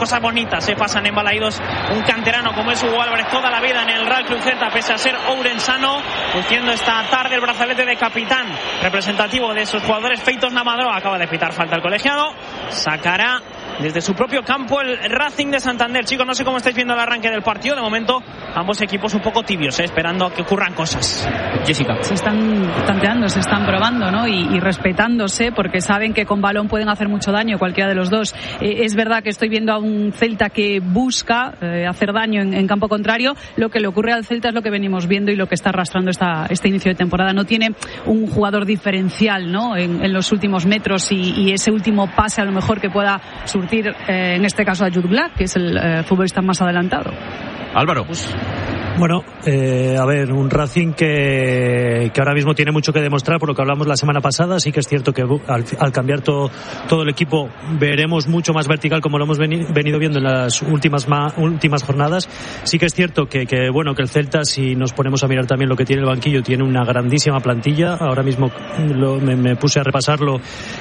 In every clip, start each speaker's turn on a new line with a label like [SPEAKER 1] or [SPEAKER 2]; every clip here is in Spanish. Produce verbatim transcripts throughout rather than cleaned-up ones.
[SPEAKER 1] cosas bonitas se pasan en Balaídos. Un canterano como es Hugo Álvarez toda la vida en el Real Club Celta, pese a ser ourensano, luciendo esta tarde el brazalete de capitán representativo de sus jugadores. Feitos Namadro acaba de pitar falta al colegiado. Sacará desde su propio campo el Racing de Santander. Chicos, no sé cómo estáis viendo el arranque del partido. De momento ambos equipos un poco tibios, ¿eh? esperando a que ocurran cosas. Jessica.
[SPEAKER 2] Se están tanteando, se están probando, ¿no? Y, y respetándose, porque saben que con balón pueden hacer mucho daño cualquiera de los dos. Eh, es verdad que estoy viendo a un Celta que busca eh, hacer daño en, en campo contrario. Lo que le ocurre al Celta es lo que venimos viendo y lo que está arrastrando esta, este inicio de temporada. No tiene un jugador diferencial, ¿no? En, en los últimos metros y, y ese último pase a lo mejor que pueda surtir, eh, en este caso a Jude Black, que es el eh, futbolista más adelantado.
[SPEAKER 3] Álvaro.
[SPEAKER 4] Bueno, eh, a ver, un Racing que, que ahora mismo tiene mucho que demostrar por lo que hablamos la semana pasada. Sí que es cierto que al, al cambiar todo, todo el equipo veremos mucho más vertical, como lo hemos veni, venido viendo en las últimas ma, últimas jornadas. Sí que es cierto que, que bueno que el Celta, si nos ponemos a mirar también lo que tiene el banquillo, tiene una grandísima plantilla. Ahora mismo lo, me, me puse a repasarlo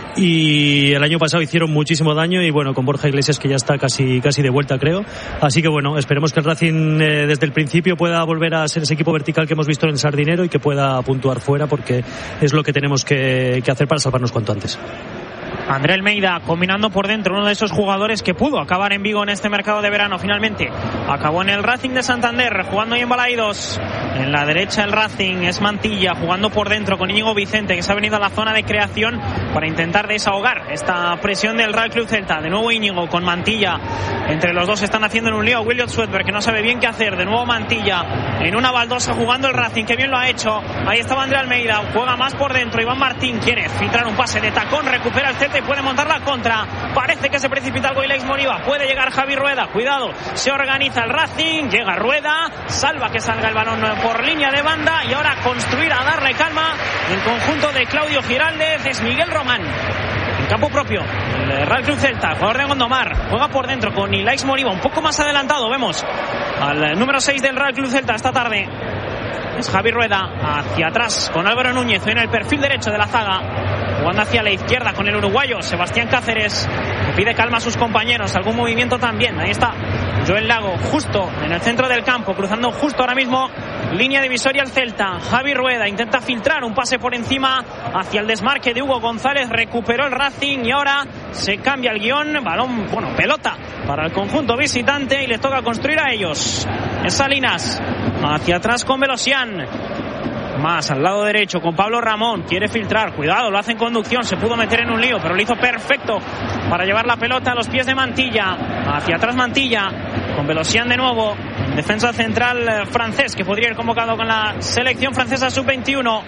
[SPEAKER 4] y el año pasado hicieron muchísimo daño, y bueno, con Borja Iglesias que ya está casi, casi de vuelta, creo. Así que bueno, esperemos que el Racing eh, desde el principio pueda volver a ser ese equipo vertical que hemos visto en el Sardinero y que pueda puntuar fuera, porque es lo que tenemos que, que hacer para salvarnos cuanto antes.
[SPEAKER 1] André Almeida combinando por dentro, uno de esos jugadores que pudo acabar en Vigo en este mercado de verano. Finalmente acabó en el Racing de Santander, jugando ahí en Balaídos. En la derecha el Racing es Mantilla, jugando por dentro con Íñigo Vicente, que se ha venido a la zona de creación para intentar desahogar esta presión del Real Club Celta. De nuevo Íñigo con Mantilla, entre los dos están haciendo en un lío. William Swedberg, que no sabe bien qué hacer. De nuevo Mantilla en una baldosa jugando el Racing, que bien lo ha hecho. Ahí estaba André Almeida, juega más por dentro. Iván Martín quiere filtrar un pase de tacón, recupera el Celta y puede montar la contra. Parece que se precipita algo Ilaix Moriba. Puede llegar Javi Rueda, cuidado, se organiza el Racing, llega Rueda, salva que salga el balón por línea de banda, y ahora construir, a darle calma el conjunto de Claudio Giraldez. Es Miguel Román en campo propio, el Real Club Celta, jugador de Gondomar, juega por dentro con Ilaix Moriba un poco más adelantado. Vemos al número seis del Real Club Celta esta tarde, es Javi Rueda, hacia atrás con Álvaro Núñez en el perfil derecho de la zaga, jugando hacia la izquierda con el uruguayo Sebastián Cáceres, que pide calma a sus compañeros, algún movimiento también. Ahí está Joel Lago, justo en el centro del campo, cruzando justo ahora mismo línea divisoria al Celta. Javi Rueda intenta filtrar un pase por encima hacia el desmarque de Hugo González, recuperó el Racing y ahora se cambia el guión. Balón, bueno, pelota para el conjunto visitante y les toca construir a ellos. Es Salinas, hacia atrás con Velosian, más al lado derecho con Pablo Ramón, quiere filtrar, cuidado, lo hace en conducción, se pudo meter en un lío, pero lo hizo perfecto para llevar la pelota a los pies de Mantilla. Hacia atrás Mantilla con Velosian de nuevo, defensa central francés que podría ir convocado con la selección francesa sub veintiuno.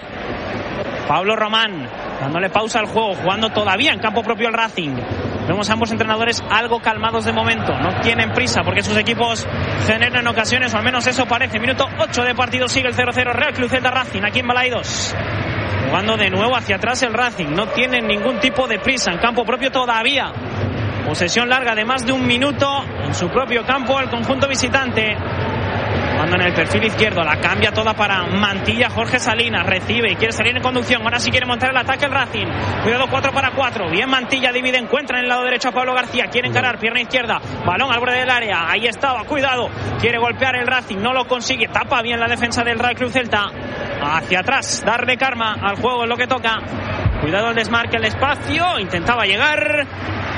[SPEAKER 1] Pablo Román dándole pausa al juego, jugando todavía en campo propio el Racing. Vemos a ambos entrenadores algo calmados de momento, no tienen prisa porque sus equipos generan ocasiones, o al menos eso parece. Minuto ocho de partido, sigue el cero cero, Real Club Celta Racing aquí en Balaídos. Jugando de nuevo hacia atrás el Racing, no tienen ningún tipo de prisa, en campo propio todavía. Posesión larga de más de un minuto en su propio campo el conjunto visitante. Cuando en el perfil izquierdo la cambia toda para Mantilla, Jorge Salinas recibe y quiere salir en conducción. Ahora sí quiere montar el ataque el Racing. Cuidado, cuatro para cuatro. Bien Mantilla, divide, encuentra en el lado derecho a Pablo García. Quiere encarar, pierna izquierda. Balón al borde del área. Ahí estaba, cuidado. Quiere golpear el Racing, no lo consigue. Tapa bien la defensa del Real Club Celta. Hacia atrás, darle karma al juego es lo que toca. Cuidado el desmarque, el espacio. Intentaba llegar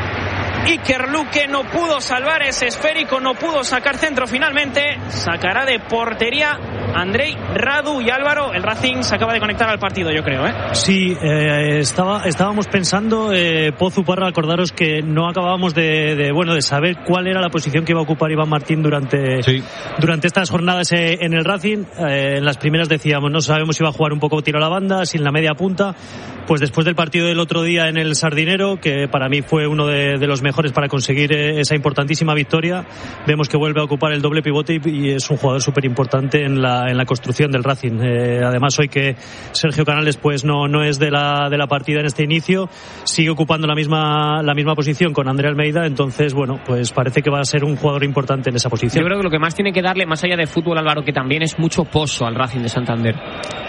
[SPEAKER 1] Iker Luque, no pudo salvar ese esférico, no pudo sacar centro finalmente. Sacará de portería Andrei Radu. Y Álvaro, el Racing se acaba de conectar al partido, yo creo, ¿eh?
[SPEAKER 4] Sí, eh, estaba, estábamos pensando, eh, Pozu Parra, acordaros que no acabábamos de, de, bueno, de saber cuál era la posición que iba a ocupar Iván Martín durante, sí. durante estas jornadas eh, en el Racing. Eh, en las primeras decíamos, no sabemos si iba a jugar un poco tiro a la banda, si en la media punta. Pues después del partido del otro día en el Sardinero, que para mí fue uno de, de los mejores para conseguir esa importantísima victoria, vemos que vuelve a ocupar el doble pivote y, y es un jugador súper importante en la, en la construcción del Racing. Eh, además, hoy que Sergio Canales pues no, no es de la, de la partida en este inicio, sigue ocupando la misma, la misma posición con André Almeida, entonces bueno, pues parece que va a ser un jugador importante en esa posición.
[SPEAKER 3] Yo creo que lo que más tiene que darle, más allá de fútbol, Álvaro, que también es mucho pozo al Racing de Santander.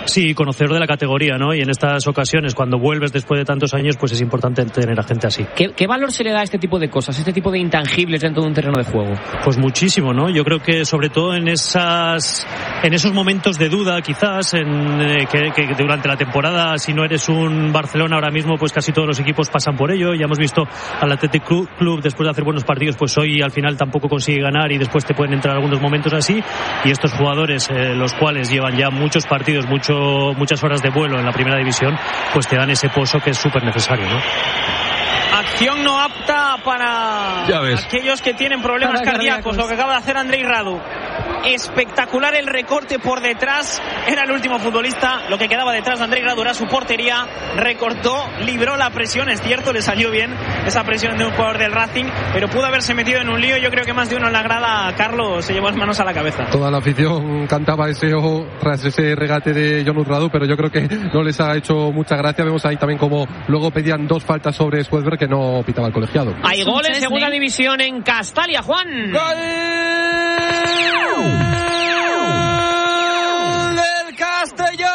[SPEAKER 4] Sí, conocedor de la categoría, ¿no? Y en estas ocasiones, cuando vuelves después de tantos años, pues es importante tener a gente así.
[SPEAKER 3] ¿Qué, qué valor se le da a este tipo de cosas, este tipo de intangibles dentro de un terreno de juego?
[SPEAKER 4] Pues muchísimo, ¿no? Yo creo que sobre todo en esas, en esos momentos de duda, quizás, en, eh, que, que durante la temporada, si no eres un Barcelona ahora mismo, pues casi todos los equipos pasan por ello. Ya hemos visto al Athletic Club, después de hacer buenos partidos, pues hoy al final tampoco consigue ganar y después te pueden entrar algunos momentos así. Y estos jugadores, eh, los cuales llevan ya muchos partidos, mucho, muchas horas de vuelo en la primera división, pues te dan ese pozo que es súper necesario, ¿no?
[SPEAKER 1] Acción no apta para aquellos que tienen problemas para cardíacos, lo que acaba de hacer Andrei Radu. Espectacular el recorte por detrás, era el último futbolista, lo que quedaba detrás de Andrei Radu era su portería, recortó, libró la presión, es cierto, le salió bien esa presión de un jugador del Racing, pero pudo haberse metido en un lío. Yo creo que más de uno en la grada, Carlos, se llevó las manos a la cabeza.
[SPEAKER 5] Toda la afición cantaba ese ojo tras ese regate de Jon Radu, pero yo creo que no les ha hecho mucha gracia. Vemos ahí también como luego pedían dos faltas sobre Swedberg que no pitaba el colegiado.
[SPEAKER 3] Hay gol en segunda división en Castalia, Juan.
[SPEAKER 6] ¡Gol del Castellón!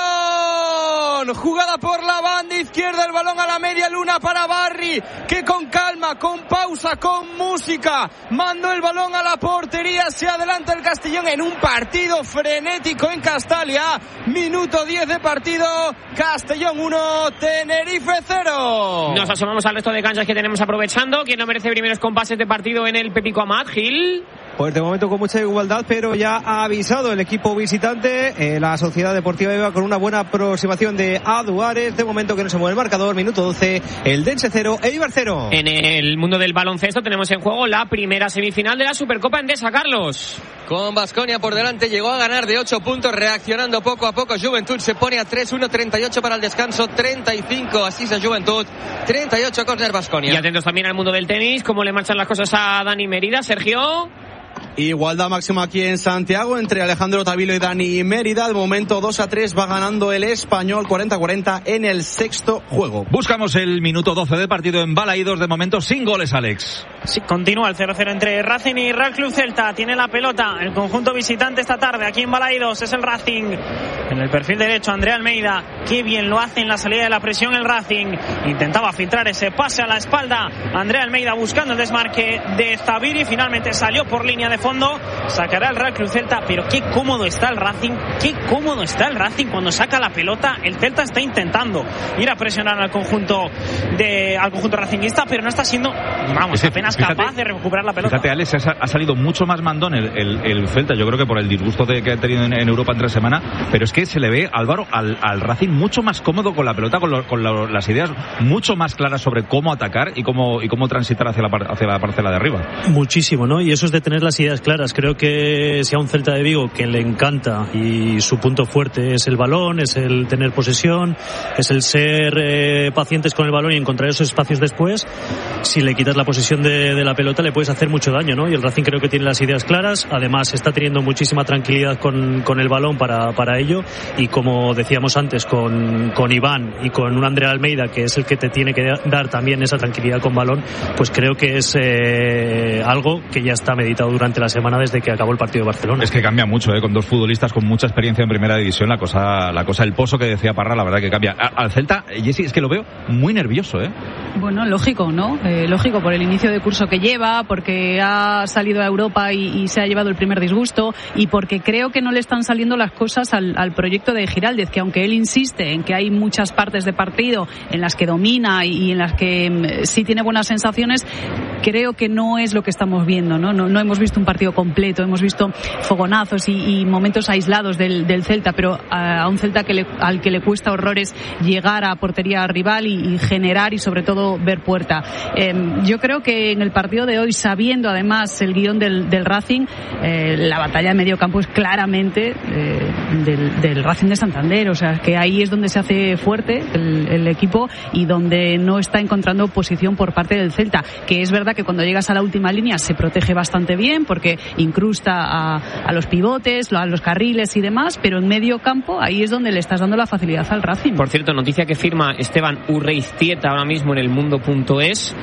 [SPEAKER 6] Jugada por la banda izquierda, el balón a la media luna para Barry, que con calma, con pausa, con música, mandó el balón a la portería. Se adelanta el Castellón en un partido frenético en Castalia. Minuto diez de partido. Castellón uno, Tenerife cero.
[SPEAKER 3] Nos asomamos al resto de canchas que tenemos aprovechando. ¿Quién no merece primeros compases de partido en el Pepico Amat, Gil?
[SPEAKER 7] Pues de momento con mucha igualdad, pero ya ha avisado el equipo visitante, eh, la Sociedad Deportiva Eva, con una buena aproximación de Aduares. De momento que no se mueve el marcador, minuto doce, el Dense cero, Eibar cero.
[SPEAKER 3] En el mundo del baloncesto tenemos en juego la primera semifinal de la Supercopa Endesa, Carlos.
[SPEAKER 8] Con Baskonia por delante, llegó a ganar de ocho puntos, reaccionando poco a poco. Juventud se pone a tres uno, treinta y ocho para el descanso, treinta y cinco así a Juventud, treinta y ocho córner Baskonia.
[SPEAKER 3] Y atentos también al mundo del tenis, cómo le marchan las cosas a Dani Mérida, Sergio.
[SPEAKER 9] Igualdad máxima aquí en Santiago entre Alejandro Tavilo y Dani Mérida. De momento dos a tres va ganando el español, cuarenta a cuarenta en el sexto juego.
[SPEAKER 10] Buscamos el minuto doce del partido en Balaídos, de momento sin goles, Alex.
[SPEAKER 1] Sí, continúa el cero cero entre Racing y Real Club Celta. Tiene la pelota el conjunto visitante esta tarde aquí en Balaídos. Es el Racing en el perfil derecho, Andrea Almeida. Qué bien lo hace en la salida de la presión el Racing. Intentaba filtrar ese pase a la espalda. Andrea Almeida buscando el desmarque de Zaviri. Finalmente salió por línea de fondo. Sacará el Real Club Celta, pero qué cómodo está el Racing. Qué cómodo está el Racing cuando saca la pelota. El Celta está intentando ir a presionar al conjunto de al conjunto racinguista, pero no está siendo, vamos, es que, apenas fíjate, capaz de recuperar la pelota.
[SPEAKER 10] Fíjate, Alex, ha salido mucho más mandón el, el, el Celta, yo creo que por el disgusto de, que ha tenido en, en Europa entre semana, pero es que se le ve, Álvaro, al, al Racing mucho más cómodo con la pelota, con, lo, con lo, las ideas mucho más claras sobre cómo atacar y cómo, y cómo transitar hacia la, hacia la parcela de arriba.
[SPEAKER 4] Muchísimo, ¿no? Y eso es de tener las ideas claras. Creo que si a un Celta de Vigo que le encanta y su punto fuerte es el balón, es el tener posesión, es el ser eh, pacientes con el balón y encontrar esos espacios después, si le quitas la posesión de, de la pelota le puedes hacer mucho daño, ¿no? Y el Racing creo que tiene las ideas claras, además está teniendo muchísima tranquilidad con, con el balón para, para ello, y como decíamos antes, con, con Iván y con un Andrea Almeida, que es el que te tiene que dar también esa tranquilidad con balón, pues creo que es eh, algo que ya está meditado durante la semana desde que acabó el partido de Barcelona.
[SPEAKER 10] Es que cambia mucho, ¿eh? Con dos futbolistas con mucha experiencia en primera división, la cosa, la cosa, el pozo que decía Parra, la verdad que cambia. A, al Celta, Jessy, es que lo veo muy nervioso, ¿eh?
[SPEAKER 2] Bueno, lógico, ¿no? Eh, lógico, por el inicio de curso que lleva, porque ha salido a Europa y, y se ha llevado el primer disgusto, y porque creo que no le están saliendo las cosas al, al proyecto de Giraldez, que aunque él insiste en que hay muchas partes de partido en las que domina y, y en las que mm, sí tiene buenas sensaciones, creo que no es lo que estamos viendo, ¿no? No, no hemos visto un partido completo, hemos visto fogonazos y, y momentos aislados del, del Celta, pero a, a un Celta que le, al que le cuesta horrores llegar a portería rival y, y generar y sobre todo ver puerta. Eh, yo creo que en el partido de hoy, sabiendo además el guión del, del Racing, eh, la batalla de medio campo es claramente eh, del, del Racing de Santander, o sea que ahí es donde se hace fuerte el, el equipo y donde no está encontrando posición por parte del Celta, que es verdad que cuando llegas a la última línea se protege bastante bien porque incrusta a, a los pivotes, a los carriles y demás, pero en medio campo ahí es donde le estás dando la facilidad al Racing.
[SPEAKER 3] Por cierto, noticia que firma Esteban Urreiztieta ahora mismo en el mundo punto es,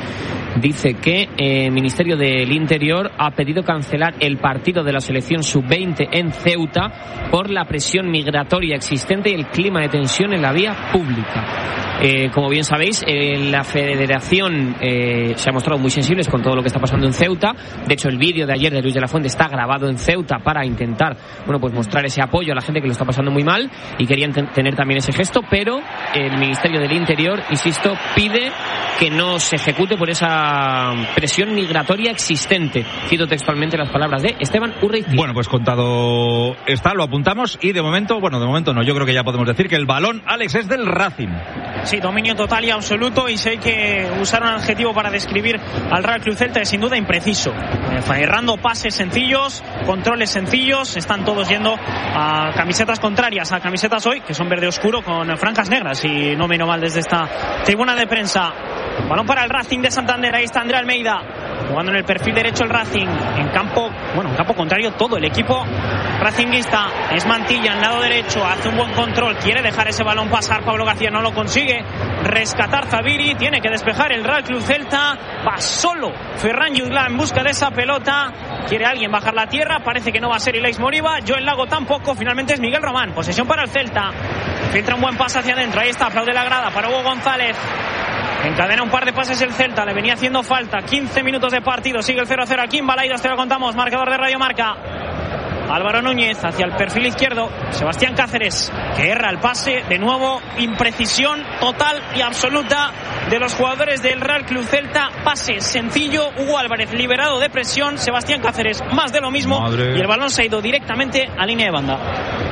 [SPEAKER 3] dice que el eh, Ministerio del Interior ha pedido cancelar el partido de la selección sub veinte en Ceuta por la presión migratoria existente y el clima de tensión en la vía pública. Eh, como bien sabéis, eh, la Federación eh, se ha mostrado muy sensibles con todo lo que está pasando en Ceuta. De hecho, el vídeo de ayer de Luis de la Fuente está grabado en Ceuta para intentar, bueno, pues mostrar ese apoyo a la gente que lo está pasando muy mal, y querían ten- tener también ese gesto, pero el Ministerio del Interior, insisto, pide que no se ejecute por esa presión migratoria existente. Cito textualmente las palabras de Esteban Urreizi.
[SPEAKER 10] Bueno, pues contado está, lo apuntamos, y de momento, bueno, de momento no, yo creo que ya podemos decir que el balón, Alex, es del Racing.
[SPEAKER 1] Sí, dominio total y absoluto, y sé que usar un adjetivo para describir al Real Club Celta es sin duda impreciso. Eh, errando pases sencillos, controles sencillos, están todos yendo a camisetas contrarias, a camisetas hoy que son verde oscuro con franjas negras, y no menos mal desde esta tribuna de prensa. Balón para el Racing de Santander, ahí está André Almeida, jugando en el perfil derecho el Racing, en campo, bueno, en campo contrario todo el equipo racinguista. Es Mantilla en lado derecho, hace un buen control, quiere dejar ese balón pasar, Pablo García no lo consigue, rescatar Zaviri, tiene que despejar el Real Club Celta, va solo Ferran Yudla en busca de esa pelota, quiere alguien bajar la tierra, parece que no va a ser Ilaix Moriba, Joel Lago tampoco, finalmente es Miguel Román, posesión para el Celta, filtra un buen pase hacia adentro, ahí está, aplaude la grada para Hugo González. Encadena un par de pases el Celta, le venía haciendo falta, quince minutos de partido, sigue el cero a cero aquí en Balaidos, te lo contamos, marcador de Radio Marca. Álvaro Núñez hacia el perfil izquierdo, Sebastián Cáceres, que erra el pase, de nuevo imprecisión total y absoluta de los jugadores del Real Club Celta, pase sencillo, Hugo Álvarez liberado de presión, Sebastián Cáceres más de lo mismo. Madre. Y el balón se ha ido directamente a línea de banda.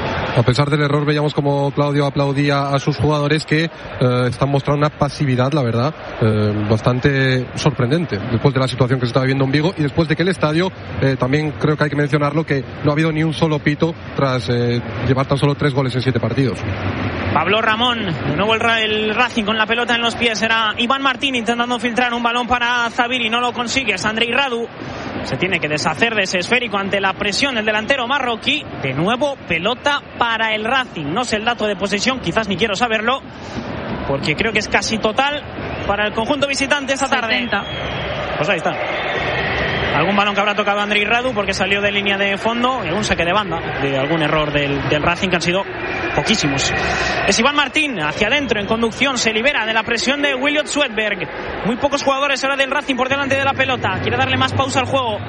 [SPEAKER 5] A pesar del error, veíamos como Claudio aplaudía a sus jugadores que eh, están mostrando una pasividad, la verdad, eh, bastante sorprendente después de la situación que se está viviendo en Vigo, y después de que el estadio, eh, también creo que hay que mencionarlo, que no ha habido ni un solo pito tras eh, llevar tan solo tres goles en siete partidos.
[SPEAKER 1] Pablo Ramón, de nuevo el, el Racing con la pelota en los pies, era Iván Martín intentando filtrar un balón para Zaviri, no lo consigue, es Andrei Radu. Se tiene que deshacer de ese esférico ante la presión del delantero marroquí. De nuevo, pelota para el Racing. No sé el dato de posesión, quizás ni quiero saberlo, porque creo que es casi total para el conjunto visitante esta tarde.
[SPEAKER 2] setenta.
[SPEAKER 1] Pues ahí está. Algún balón que habrá tocado Andrei Radu porque salió de línea de fondo, y algún saque de banda de algún error del, del Racing, que han sido poquísimos. Es Iván Martín hacia adentro en conducción, se libera de la presión de Williot Swedberg. Muy pocos jugadores ahora del Racing por delante de la pelota, quiere darle más pausa al juego.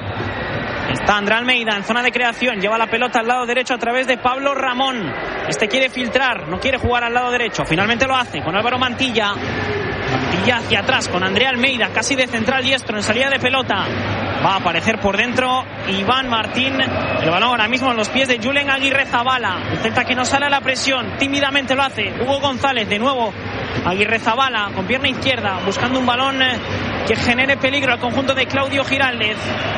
[SPEAKER 1] Está André Almeida en zona de creación, lleva la pelota al lado derecho a través de Pablo Ramón. Este quiere filtrar, no quiere jugar al lado derecho, finalmente lo hace con Álvaro Mantilla. Mantilla hacia atrás con André Almeida, casi de central diestro en salida de pelota. Va a aparecer por dentro Iván Martín. El balón ahora mismo en los pies de Julen Aguirre Zabala. El Celta que no sale a la presión, tímidamente lo hace Hugo González, de nuevo Aguirre Zabala con pierna izquierda, buscando un balón que genere peligro al conjunto de Claudio Giraldez.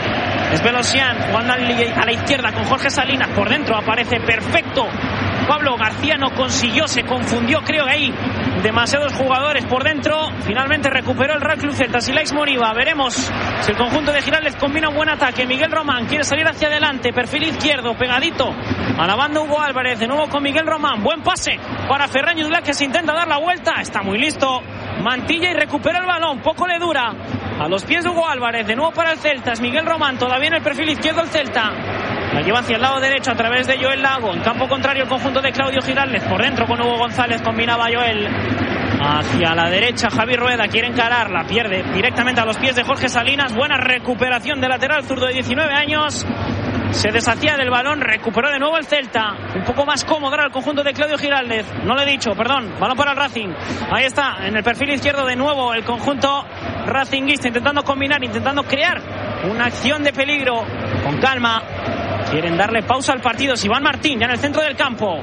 [SPEAKER 1] Es Velosian jugando a la izquierda con Jorge Salinas, por dentro aparece perfecto Pablo García, no consiguió, se confundió, creo que ahí demasiados jugadores por dentro. Finalmente recuperó el Real Club Celta, Ilaix Moriba. Veremos si el conjunto de Giraldez combina un buen ataque. Miguel Román quiere salir hacia adelante, perfil izquierdo, pegadito a la banda Hugo Álvarez, de nuevo con Miguel Román, buen pase para Ferran Yudla, que se intenta dar la vuelta, está muy listo Mantilla y recupera el balón, poco le dura a los pies de Hugo Álvarez, de nuevo para el Celta, es Miguel Román, todavía en el perfil izquierdo el Celta. La lleva hacia el lado derecho a través de Joel Lago. En campo contrario el conjunto de Claudio Giraldez. Por dentro con Hugo González combinaba Joel. Hacia la derecha Javi Rueda quiere encarar. La pierde directamente a los pies de Jorge Salinas. Buena recuperación de lateral zurdo de diecinueve años. Se deshacía del balón. Recuperó de nuevo el Celta. Un poco más cómodo era el conjunto de Claudio Giraldez. No lo he dicho, perdón. Balón para el Racing. Ahí está, en el perfil izquierdo de nuevo el conjunto racinguista. Intentando combinar, intentando crear una acción de peligro. Con calma. Quieren darle pausa al partido. Es Iván Martín ya en el centro del campo.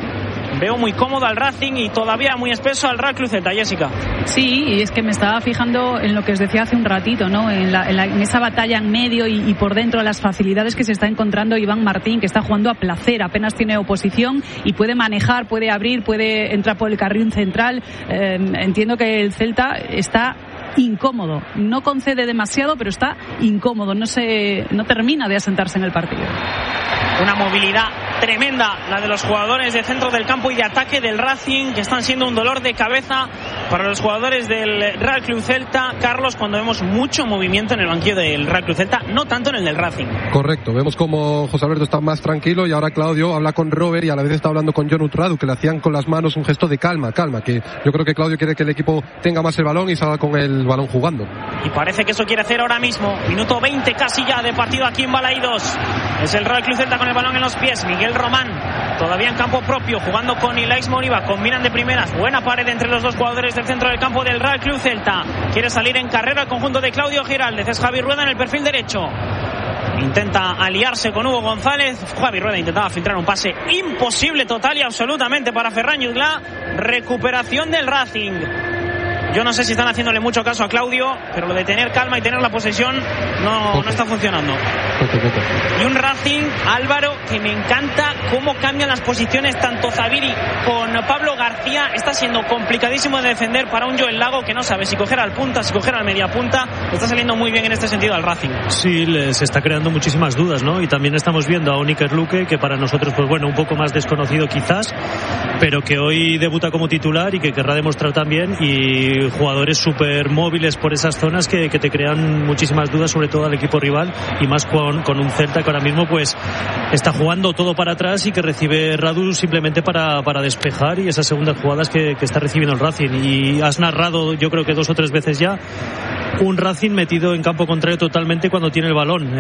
[SPEAKER 1] Veo muy cómodo al Racing y todavía muy espeso al Real Club Celta, Jessica.
[SPEAKER 2] Sí, y es que me estaba fijando en lo que os decía hace un ratito, ¿no? En, la, en, la, en esa batalla en medio y, y por dentro, las facilidades que se está encontrando Iván Martín, que está jugando a placer, apenas tiene oposición y puede manejar, puede abrir, puede entrar por el carril central. Eh, entiendo que el Celta está incómodo, no concede demasiado, pero está incómodo, no se, no termina de asentarse en el partido.
[SPEAKER 1] Una movilidad tremenda la de los jugadores de centro del campo y de ataque del Racing, que están siendo un dolor de cabeza para los jugadores del Real Club Celta, Carlos, cuando vemos mucho movimiento en el banquillo del Real Club Celta, no tanto en el del Racing.
[SPEAKER 5] Correcto, vemos como José Alberto está más tranquilo y ahora Claudio habla con Robert y a la vez está hablando con Jon Utradu, que le hacían con las manos un gesto de calma, calma, que yo creo que Claudio quiere que el equipo tenga más el balón y salga con el balón jugando.
[SPEAKER 1] Y parece que eso quiere hacer ahora mismo. Minuto veinte casi ya de partido aquí en Balaidos. Es el Real Club Celta con el balón en los pies. Miguel Román todavía en campo propio, jugando con Ilaix Moriba. Combinan de primeras. Buena pared entre los dos jugadores del centro del campo del Real Club Celta. Quiere salir en carrera el conjunto de Claudio Giraldez. Es Javi Rueda en el perfil derecho. Intenta aliarse con Hugo González. Javi Rueda intentaba filtrar un pase imposible total y absolutamente para Ferran Jutgla. Recuperación del Racing. Yo no sé si están haciéndole mucho caso a Claudio, pero lo de tener calma y tener la posesión no, no está funcionando. Y un Racing, Álvaro, que me encanta cómo cambian las posiciones tanto Zaviri con Pablo García. Está siendo complicadísimo de defender para un Joel Lago que no sabe si coger al punta, si coger al media punta. Está saliendo muy bien en este sentido al Racing.
[SPEAKER 4] Sí, les está creando muchísimas dudas, ¿no? Y también estamos viendo a Oniker Luque, que para nosotros, pues bueno, un poco más desconocido quizás, pero que hoy debuta como titular y que querrá demostrar también, y jugadores súper móviles por esas zonas que, que te crean muchísimas dudas, sobre todo al equipo rival, y más con, con un Celta que ahora mismo pues está jugando todo para atrás y que recibe Radu simplemente para, para despejar, y esas segundas jugadas que, que está recibiendo el Racing. Y has narrado, yo creo que dos o tres veces ya, un Racing metido en campo contrario totalmente cuando tiene el balón.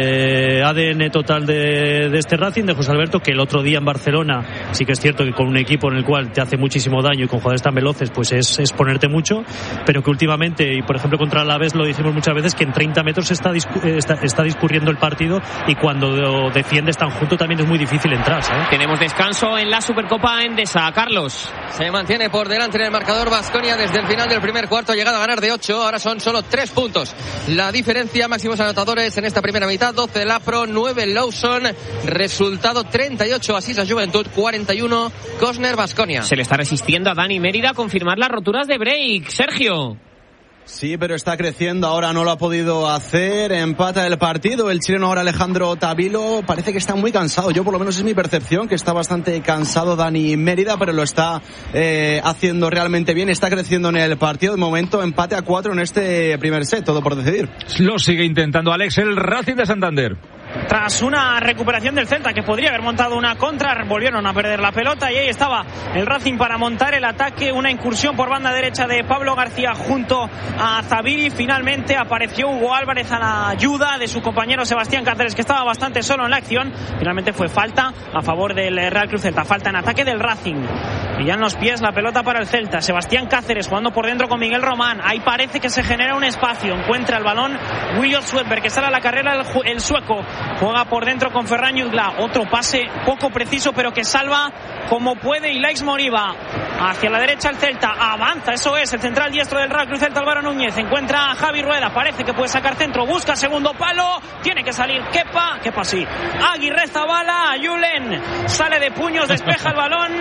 [SPEAKER 4] Eh, A D N total de, de este Racing, de José Alberto, que el otro día en Barcelona sí que es cierto que con un equipo en el cual te hace muchísimo daño y con jugadores tan veloces pues es, es ponerte mucho, pero que últimamente, y por ejemplo contra el Alavés lo dijimos muchas veces, que en treinta metros está, discu- está, está discurriendo el partido, y cuando defiendes tan junto también es muy difícil entrar, ¿sabes?
[SPEAKER 3] Tenemos descanso en la Supercopa Endesa, Carlos.
[SPEAKER 8] Se mantiene por delante en el marcador Baskonia desde el final del primer cuarto, ha llegado a ganar de ocho, ahora son solo tres puntos. La diferencia, máximos anotadores en esta primera mitad, doce Lapro, nueve Lawson, resultado treinta y ocho Asisa Juventud, cuarenta y uno Cosner Baskonia.
[SPEAKER 3] Se le está resistiendo a Dani Mérida a confirmar las roturas de break, Sergio.
[SPEAKER 9] Sí, pero está creciendo, ahora no lo ha podido hacer, empata el partido, el chileno ahora Alejandro Tavilo parece que está muy cansado, yo por lo menos es mi percepción, que está bastante cansado Dani Mérida, pero lo está eh, haciendo realmente bien, está creciendo en el partido, de momento empate a cuatro en este primer set, todo por decidir.
[SPEAKER 10] Lo sigue intentando Alex, el Racing de Santander.
[SPEAKER 1] Tras una recuperación del Celta que podría haber montado una contra, volvieron a perder la pelota y ahí estaba el Racing para montar el ataque. Una incursión por banda derecha de Pablo García junto a Zaviri. Finalmente apareció Hugo Álvarez a la ayuda de su compañero Sebastián Cáceres, que estaba bastante solo en la acción. Finalmente fue falta a favor del Real Club Celta, falta en ataque del Racing. Y ya en los pies la pelota para el Celta. Sebastián Cáceres jugando por dentro con Miguel Román. Ahí parece que se genera un espacio. Encuentra el balón William Swedberg, que sale a la carrera el, el sueco. Juega por dentro con Ferran Jutgla. Otro pase poco preciso, pero que salva como puede Ilaix Moriba. Hacia la derecha el Celta. Avanza, eso es, el central diestro del Real Club Celta, Álvaro Núñez. Encuentra a Javi Rueda. Parece que puede sacar centro. Busca segundo palo. Tiene que salir Kepa. Kepa sí. Aguirre Zabala. Julen sale de puños, despeja el balón.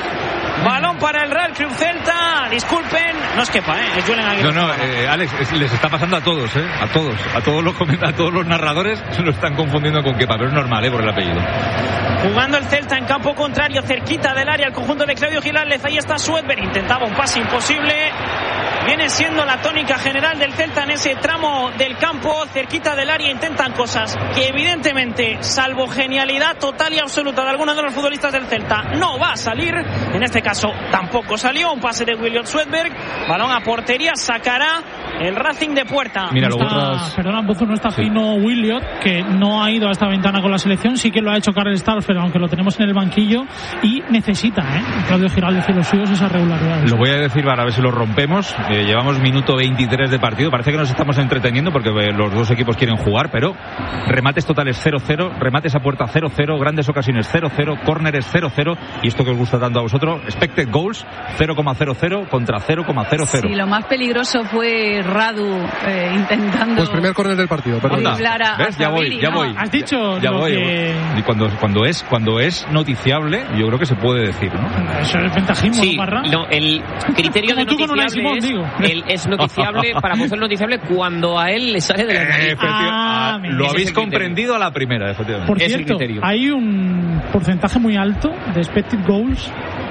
[SPEAKER 1] Balón para el Real Club Celta. Disculpen, no es Kepa, ¿eh? Es Julen Aguirre.
[SPEAKER 10] No, no, eh, Alex, es, les está pasando a todos, ¿eh? A todos. A todos los, a todos los narradores se lo están confundiendo con Kepa, pero es normal, ¿eh? Por el apellido.
[SPEAKER 1] Jugando el Celta en campo contrario, cerquita del área, el conjunto de Claudio Giraldez. Ahí está Swedberg, intentaba un pase imposible. Viene siendo la tónica general del Celta en ese tramo del campo, cerquita del área. Intentan cosas que evidentemente, salvo genialidad total y absoluta de alguno de los futbolistas del Celta, no va a salir. En este caso tampoco salió. Un pase de William Swedberg, balón a portería, sacará el Racing de puerta.
[SPEAKER 11] Mira, no está, otras... Perdona, Pozo, no está sí. fino Williot, que no ha ido a esta ventana con la selección. Sí que lo ha hecho Karel Starfeld, aunque lo tenemos en el banquillo, y necesita, ¿eh? Claudio Giraldez y los suyos esa regularidad.
[SPEAKER 10] Lo voy a decir para ver si lo rompemos. Eh, llevamos minuto veintitrés de partido. Parece que nos estamos entreteniendo porque eh, los dos equipos quieren jugar, pero remates totales cero cero, remates a puerta cero cero, grandes ocasiones cero cero, córneres cero cero, y esto que os gusta tanto a vosotros, expected goals cero coma cero cero contra cero coma cero cero.
[SPEAKER 2] Sí, lo más peligroso fue Radu eh, intentando...
[SPEAKER 5] Pues primer córner del partido, perdón.
[SPEAKER 2] A,
[SPEAKER 10] ¿Ves? Ya voy, ya voy.
[SPEAKER 11] Has dicho
[SPEAKER 10] ya, ya
[SPEAKER 11] lo
[SPEAKER 10] voy.
[SPEAKER 11] que...
[SPEAKER 10] Y cuando, cuando, es, cuando es noticiable, yo creo que se puede decir, ¿no?
[SPEAKER 11] Eso es ventajismo,
[SPEAKER 3] sí,
[SPEAKER 11] Parra.
[SPEAKER 3] No, el criterio de noticiable Simón, es,
[SPEAKER 11] digo.
[SPEAKER 3] El, es noticiable, para Pozo es noticiable cuando a él le sale de la nariz.
[SPEAKER 11] Ah,
[SPEAKER 10] lo habéis comprendido a la primera, efectivamente.
[SPEAKER 11] Por cierto, hay un porcentaje muy alto de expected goals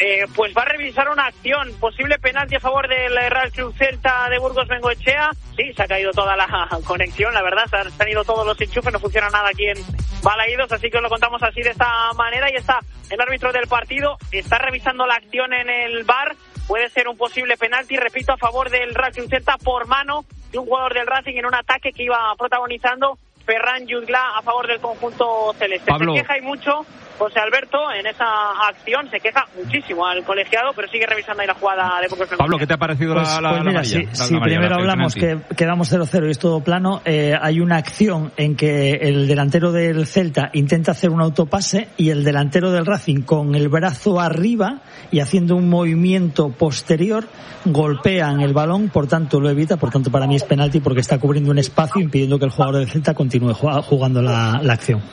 [SPEAKER 12] eh, pues va a revisar una acción, posible penalti a favor del Real Club Celta de Burgos Bengoechea. Sí, se ha caído toda la conexión, la verdad, se han, se han ido todos los enchufes, no funciona nada aquí en Balaídos, así que os lo contamos así de esta manera. Y está el árbitro del partido, está revisando la acción en el V A R, puede ser un posible penalti, repito, a favor del Real Club Celta por mano de un jugador del Racing en un ataque que iba protagonizando Ferran Jutgla a favor del conjunto celeste. Pablo. Se queja y mucho José Alberto en esa acción, se queja muchísimo al colegiado, pero sigue revisando ahí la jugada de Burgos.
[SPEAKER 10] Pablo, ¿qué te ha parecido pues, la, la,
[SPEAKER 13] pues mira,
[SPEAKER 10] la
[SPEAKER 13] si,
[SPEAKER 10] la,
[SPEAKER 13] si
[SPEAKER 10] la
[SPEAKER 13] primero hablamos que quedamos cero cero y es todo plano, eh, hay una acción en que el delantero del Celta intenta hacer un autopase y el delantero del Racing con el brazo arriba y haciendo un movimiento posterior golpean el balón, por tanto lo evita, por tanto para mí es penalti porque está cubriendo un espacio impidiendo que el jugador del Celta continúe jugando la, la acción.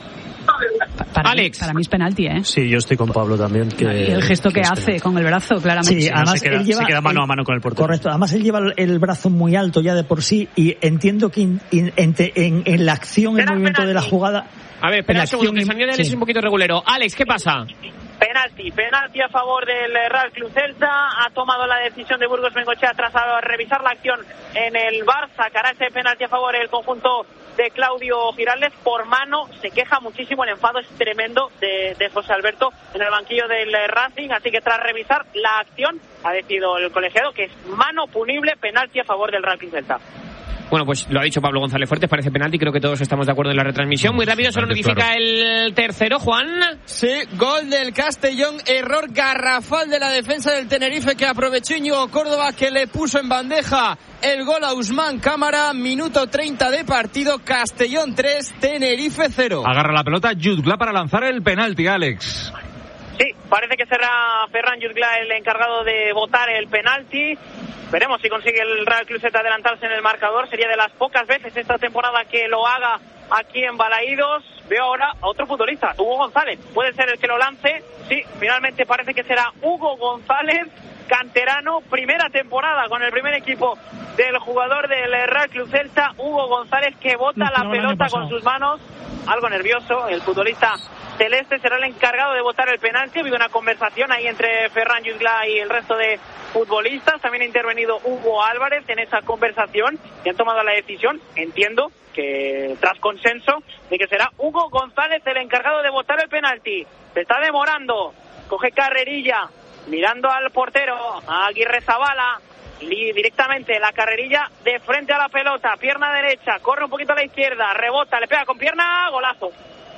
[SPEAKER 2] Para
[SPEAKER 1] Alex.
[SPEAKER 2] Mí, para mí es penalti, ¿eh?
[SPEAKER 4] Sí, yo estoy con Pablo también. Que,
[SPEAKER 2] y el gesto que, que hace con el brazo, claramente.
[SPEAKER 4] Sí, además se queda, él lleva, se queda mano a mano con el portero.
[SPEAKER 13] Correcto, además él lleva el brazo muy alto ya de por sí y entiendo que in, in, en, en, en la acción, el movimiento de la jugada...
[SPEAKER 3] A ver, espera un segundo, que el sonido de Alex sí. es un poquito regulero. Alex, ¿qué pasa?
[SPEAKER 12] Penalti, penalti a favor del Real Club Celta. Ha tomado la decisión de Burgos Bengoechea tras revisar la acción en el V A R. Sacará ese penalti a favor el conjunto de Claudio Giraldez por mano. Se queja muchísimo, el enfado es tremendo de, de José Alberto en el banquillo del Racing. Así que tras revisar la acción ha decidido el colegiado que es mano punible, penalti a favor del Real Club Celta.
[SPEAKER 3] Bueno, pues lo ha dicho Pablo González Fuertes, parece penalti, creo que todos estamos de acuerdo en la retransmisión. Muy rápido, solo notifica el tercero, Juan.
[SPEAKER 6] Sí, gol del Castellón, error garrafal de la defensa del Tenerife que aprovechó Íñigo Córdoba, que le puso en bandeja el gol a Usman Cámara. Minuto treinta de partido, Castellón tres, Tenerife cero.
[SPEAKER 10] Agarra la pelota Jutgla para lanzar el penalti, Alex.
[SPEAKER 12] Sí, parece que será Ferran Jutgla el encargado de votar el penalti. Veremos si consigue el Real Club Celta adelantarse en el marcador. Sería de las pocas veces esta temporada que lo haga aquí en Balaídos. Veo ahora a otro futbolista, Hugo González. Puede ser el que lo lance. Sí, finalmente parece que será Hugo González, canterano, primera temporada con el primer equipo del jugador del Real Club Celta, Hugo González, que bota la pelota con sus manos. Algo nervioso, el futbolista celeste será el encargado de votar el penalti. Ha habido una conversación ahí entre Ferran Jutgla y el resto de futbolistas. También ha intervenido Hugo Álvarez en esa conversación y han tomado la decisión, entiendo, que tras consenso, de que será Hugo González el encargado de votar el penalti. Se está demorando, coge carrerilla, mirando al portero, a Aguirre Zabala, directamente la carrerilla de frente a la pelota, pierna derecha, corre un poquito a la izquierda, rebota, le pega con pierna, golazo.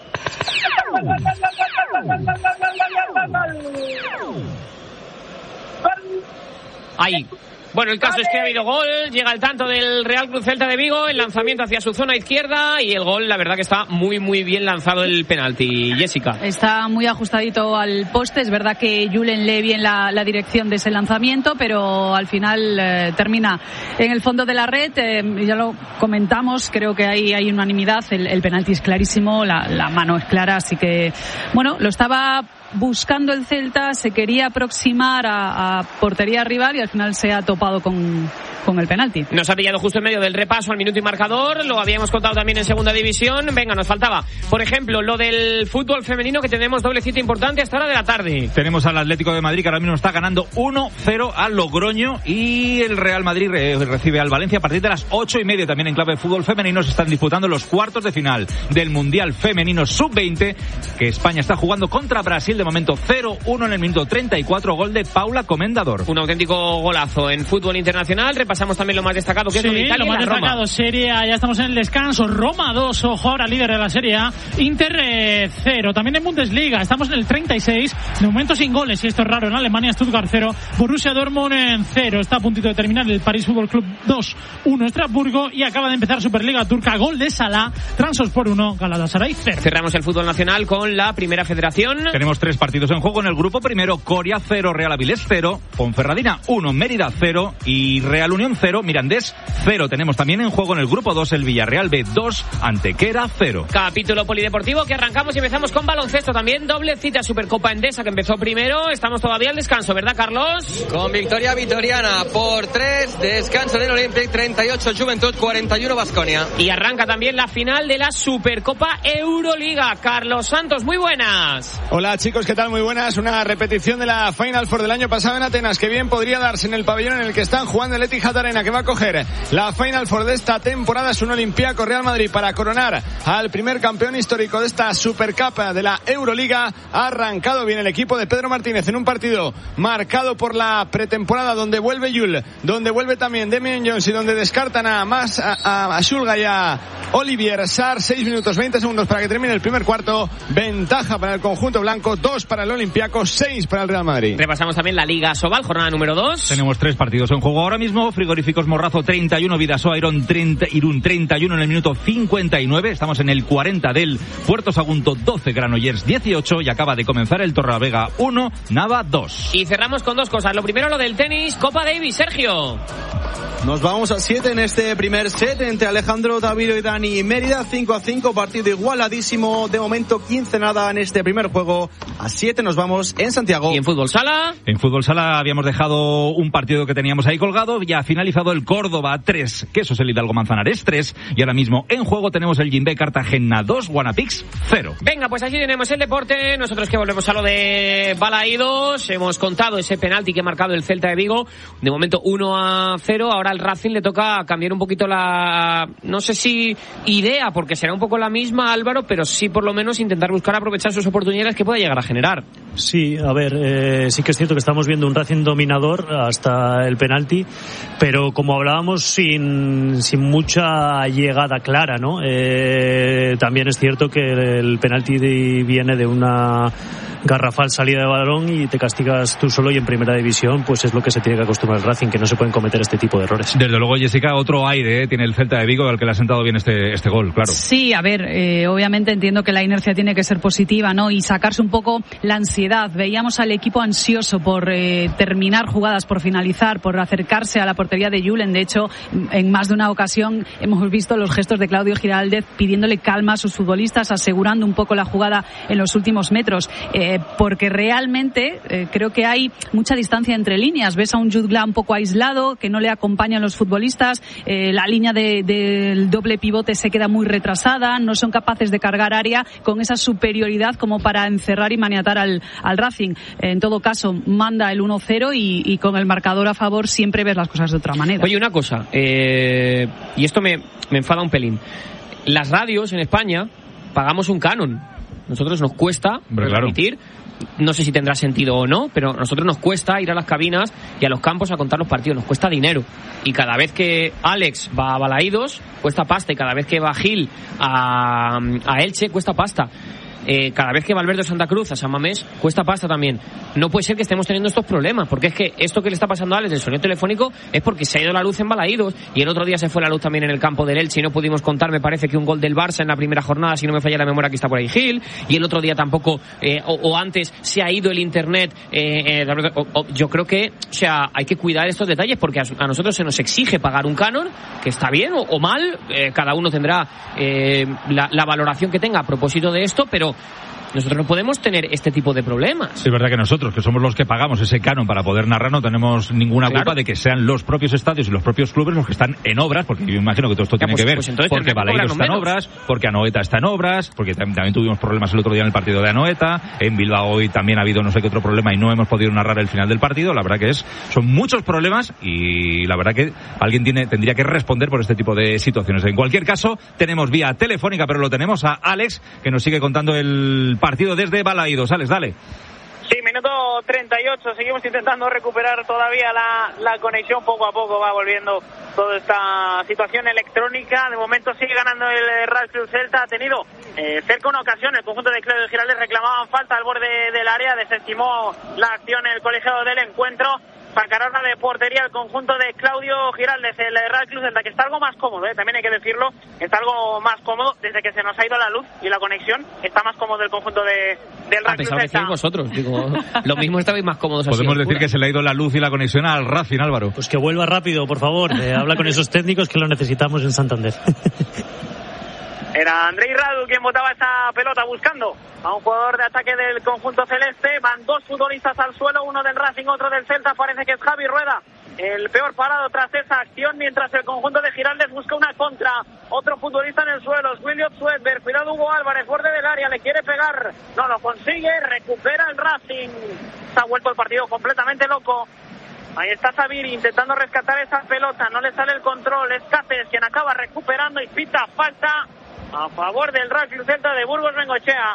[SPEAKER 3] Ahí. Bueno, el caso es que ha habido gol, llega el tanto del Real Club Celta de Vigo, el lanzamiento hacia su zona izquierda y el gol, la verdad que está muy muy bien lanzado el penalti, Jessica.
[SPEAKER 2] Está muy ajustadito al poste, es verdad que Julen lee bien la, la dirección de ese lanzamiento, pero al final eh, termina en el fondo de la red, eh, ya lo comentamos, creo que hay, hay unanimidad, el, el penalti es clarísimo, la, la mano es clara, así que, bueno, lo estaba buscando el Celta, se quería aproximar a, a portería rival y al final se ha topado con, con el penalti.
[SPEAKER 3] Nos ha pillado justo en medio del repaso al minuto y marcador, lo habíamos contado también en segunda división. Venga, nos faltaba, por ejemplo, lo del fútbol femenino, que tenemos doble cita importante hasta hora de la tarde.
[SPEAKER 10] Tenemos al Atlético de Madrid, que ahora mismo está ganando uno cero al Logroño, y el Real Madrid recibe al Valencia a partir de las ocho y media. También en clave de fútbol femenino se están disputando los cuartos de final del Mundial Femenino sub veinte, que España está jugando contra Brasil. De momento cero uno en el minuto treinta y cuatro, gol de Paula Comendador.
[SPEAKER 3] Un auténtico golazo en fútbol internacional. Repasamos también lo más destacado, que
[SPEAKER 11] sí,
[SPEAKER 3] es lo de Italia,
[SPEAKER 11] lo más
[SPEAKER 3] la
[SPEAKER 11] destacado,
[SPEAKER 3] Roma.
[SPEAKER 11] Serie A, ya estamos en el descanso. Roma dos, ojo, ahora líder de la Serie A. Inter cero. También en Bundesliga estamos en el treinta y seis, de momento sin goles, y esto es raro. En Alemania, Stuttgart cero, Borussia Dortmund en cero. Está a puntito de terminar el París Fútbol Club dos uno Estrasburgo, y acaba de empezar Superliga Turca, gol de Salah, Trabzonspor uno, Galatasaray cero.
[SPEAKER 3] Cerramos el fútbol nacional con la Primera Federación.
[SPEAKER 10] Tenemos tres partidos en juego en el grupo primero: Coria cero, Real Avilés cero, Ponferradina uno, Mérida cero y Real Unión cero, Mirandés cero. Tenemos también en juego en el grupo dos el Villarreal B dos, Antequera cero.
[SPEAKER 3] Capítulo polideportivo que arrancamos y empezamos con baloncesto también, doble cita Supercopa Endesa que empezó primero. Estamos todavía al descanso, ¿verdad, Carlos?
[SPEAKER 8] Con victoria vitoriana por tres, descanso en el Olympic, treinta y ocho Juventud, cuarenta y uno Baskonia.
[SPEAKER 3] Y arranca también la final de la Supercopa Euroliga. Carlos Santos, muy buenas.
[SPEAKER 14] Hola chicos. chicos, ¿qué tal? Muy buenas. Una repetición de la Final Four del año pasado en Atenas, que bien podría darse en el pabellón en el que están jugando el Etihad Arena, que va a coger la Final Four de esta temporada. Es un Olympiacos Real Madrid para coronar al primer campeón histórico de esta Supercup de la Euroliga. Ha arrancado bien el equipo de Pedro Martínez en un partido marcado por la pretemporada, donde vuelve Yul, donde vuelve también Damian Jones y donde descartan a más a, a, a Shulga y a Olivier Sarr. seis minutos veinte segundos para que termine el primer cuarto. Ventaja para el conjunto blanco, dos para el Olympiacos, seis para el Real Madrid.
[SPEAKER 3] Repasamos también la Liga Sobal, jornada número dos.
[SPEAKER 10] Tenemos tres partidos en juego ahora mismo. Frigoríficos Morrazo treinta y uno, Vidasoa Irún treinta, Irún treinta y uno en el minuto cincuenta y nueve. Estamos en el cuarenta del Puerto Sagunto doce, Granollers dieciocho, y acaba de comenzar el Torrelavega uno, Nava dos.
[SPEAKER 3] Y cerramos con dos cosas. Lo primero, lo del tenis, Copa Davis, Sergio.
[SPEAKER 9] Nos vamos a siete en este primer set entre Alejandro Tavilo y Dani Mérida. cinco a cinco, partido igualadísimo. De momento quince nada en este primer juego. A siete nos vamos en Santiago.
[SPEAKER 3] ¿Y en fútbol sala?
[SPEAKER 10] En fútbol sala habíamos dejado un partido que teníamos ahí colgado. Ya ha finalizado el Córdoba tres, que eso es el Hidalgo Manzanares tres. Y ahora mismo en juego tenemos el Jimbe Cartagena dos, Guanapix cero.
[SPEAKER 3] Venga, pues así tenemos el deporte. Nosotros que volvemos a lo de Balaídos. Hemos contado ese penalti que ha marcado el Celta de Vigo. De momento uno a cero. Ahora al Racing le toca cambiar un poquito la, no sé si idea, porque será un poco la misma, Álvaro, pero sí por lo menos intentar buscar aprovechar sus oportunidades que pueda llegar a generar.
[SPEAKER 4] Sí, a ver, eh, sí que es cierto que estamos viendo un Racing dominador hasta el penalti, pero como hablábamos, sin, sin mucha llegada clara, ¿no? Eh, también es cierto que el penalti de, viene de una garrafal salida de balón y te castigas tú solo, y en primera división pues es lo que se tiene que acostumbrar el Racing, que no se pueden cometer este tipo de errores.
[SPEAKER 10] Desde luego, Jessica, otro aire, ¿eh? Tiene el Celta de Vigo, al que le ha sentado bien este, este gol, claro.
[SPEAKER 2] Sí, a ver, eh, obviamente entiendo que la inercia tiene que ser positiva, ¿no? Y sacarse un poco la ansiedad. Veíamos al equipo ansioso por eh, terminar jugadas, por finalizar, por acercarse a la portería de Julen. De hecho, en más de una ocasión hemos visto los gestos de Claudio Giraldez pidiéndole calma a sus futbolistas, asegurando un poco la jugada en los últimos metros. Eh, porque realmente eh, creo que hay mucha distancia entre líneas. Ves a un Jutgla un poco aislado, que no le acompañan los futbolistas, eh, la línea de, del doble pivote se queda muy retrasada, no son capaces de cargar área con esa superioridad como para encerrar y maniatar al, al Racing. En todo caso, manda el uno cero y, y con el marcador a favor siempre ves las cosas de otra manera.
[SPEAKER 3] Oye, una cosa, eh, y esto me, me enfada un pelín. Las radios en España pagamos un canon. Nosotros nos cuesta transmitir, claro. No sé si tendrá sentido o no, pero a nosotros nos cuesta ir a las cabinas y a los campos a contar los partidos, nos cuesta dinero. Y cada vez que Alex va a Balaídos, cuesta pasta, y cada vez que va Gil a, a Elche, cuesta pasta. Eh, cada vez que Valverde Santa Cruz a San Mamés, cuesta pasta también. No puede ser que estemos teniendo estos problemas, porque es que esto que le está pasando a Alex del sonido telefónico es porque se ha ido la luz en Balaídos, y el otro día se fue la luz también en el campo del Elche y no pudimos contar, me parece que un gol del Barça en la primera jornada, si no me falla la memoria, que está por ahí Gil, y el otro día tampoco, eh, o, o antes se ha ido el internet. eh, eh, o, o, yo creo que, o sea, hay que cuidar estos detalles, porque a, a nosotros se nos exige pagar un canon, que está bien o, o mal, eh, cada uno tendrá eh, la, la valoración que tenga a propósito de esto, pero nosotros no podemos tener este tipo de problemas.
[SPEAKER 10] Es verdad que nosotros, que somos los que pagamos ese canon para poder narrar, no tenemos ninguna claro. culpa de que sean los propios estadios y los propios clubes los que están en obras, porque yo imagino que todo esto ya, tiene pues, que ver, pues porque Balaídos está en obras, porque Anoeta está en obras, porque también, también tuvimos problemas el otro día en el partido de Anoeta, en Bilbao hoy también ha habido no sé qué otro problema y no hemos podido narrar el final del partido. La verdad que es son muchos problemas y la verdad que alguien tiene tendría que responder por este tipo de situaciones. En cualquier caso, tenemos vía telefónica, pero lo tenemos a Alex, que nos sigue contando el partido desde Balaídos. Alex, dale.
[SPEAKER 12] Sí, minuto treinta y ocho, seguimos intentando recuperar todavía la, la conexión, poco a poco va volviendo toda esta situación electrónica. De momento sigue ganando el Real Club Celta, ha tenido eh, cerca una ocasión, el conjunto de Claudio Giraldez reclamaban falta al borde del área, desestimó la acción el colegiado del encuentro. Sacará de portería el conjunto de Claudio Giraldez, el Real Club Celta, que está algo más cómodo, ¿eh? También hay que decirlo, está algo más cómodo desde que se nos ha ido la luz y la conexión, está más cómodo el conjunto de, del Real Club Celta.
[SPEAKER 3] A pesar de vosotros, digo, lo mismo estabais más cómodos.
[SPEAKER 10] Podemos decir que se le ha ido la luz y la conexión al Racing, Álvaro.
[SPEAKER 4] Pues que vuelva rápido, por favor, eh, habla con esos técnicos que lo necesitamos en Santander.
[SPEAKER 12] Era Andrei Radu quien botaba esa pelota buscando a un jugador de ataque del conjunto celeste. Van dos futbolistas al suelo, uno del Racing, otro del Celta. Parece que es Javi Rueda el peor parado tras esa acción, mientras el conjunto de Giraldez busca una contra. Otro futbolista en el suelo, William Swedberg. Cuidado Hugo Álvarez, borde del área, le quiere pegar. No lo consigue, recupera el Racing. Se ha vuelto el partido completamente loco. Ahí está Sabiri intentando rescatar esa pelota, no le sale el control. Es Cáceres quien acaba recuperando y pita falta a favor del Real Club Celta de Burgos Bengoechea.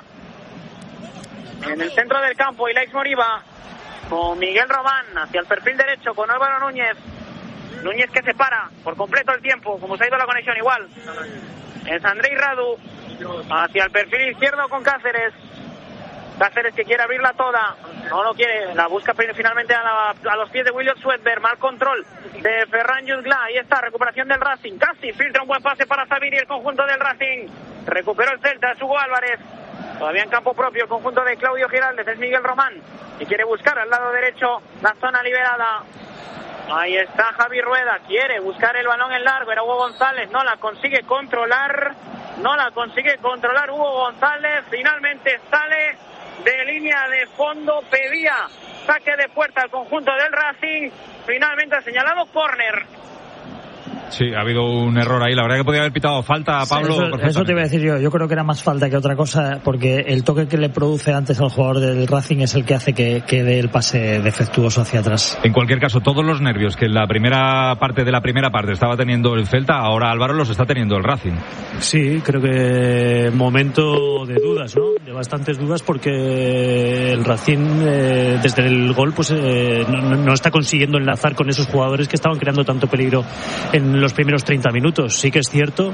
[SPEAKER 12] En el centro del campo, Ilaix Moriba con Miguel Román hacia el perfil derecho con Álvaro Núñez. Núñez que se para por completo el tiempo, como se ha ido la conexión igual. Es Andrei Radu hacia el perfil izquierdo con Cáceres. Cáceres que quiere abrirla toda, no lo quiere, la busca finalmente a, la, a los pies de William Swedberg. Mal control de Ferran Jutgla. Ahí está, recuperación del Racing, casi filtra un buen pase para Sabiri, el conjunto del Racing. Recuperó el Celta, es Hugo Álvarez. Todavía en campo propio el conjunto de Claudio Giraldez, es Miguel Román, y quiere buscar al lado derecho la zona liberada. Ahí está Javi Rueda, quiere buscar el balón en largo, era Hugo González, no la consigue controlar, no la consigue controlar Hugo González, finalmente sale de línea de fondo, pedía saque de puerta al conjunto del Racing, finalmente ha señalado córner.
[SPEAKER 10] Sí, ha habido un error ahí. La verdad que podía haber pitado falta a Pablo.
[SPEAKER 13] Sí, eso, eso te iba a decir yo. Yo creo que era más falta que otra cosa, porque el toque que le produce antes al jugador del Racing es el que hace que, que dé el pase defectuoso hacia atrás.
[SPEAKER 10] En cualquier caso, todos los nervios que en la primera parte de la primera parte estaba teniendo el Celta, ahora Álvaro los está teniendo el Racing.
[SPEAKER 4] Sí, creo que momento de dudas, ¿no? De bastantes dudas, porque el Racing eh, desde el gol pues eh, no, no está consiguiendo enlazar con esos jugadores que estaban creando tanto peligro en los primeros treinta minutos. Sí que es cierto